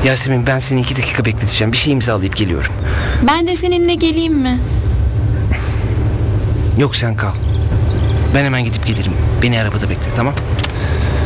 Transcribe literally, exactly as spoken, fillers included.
Yasemin, ben seni iki dakika bekleteceğim. Bir şey imzalayıp geliyorum. Ben de seninle geleyim mi? Yok, sen kal. Ben hemen gidip gelirim. Beni arabada bekle, tamam?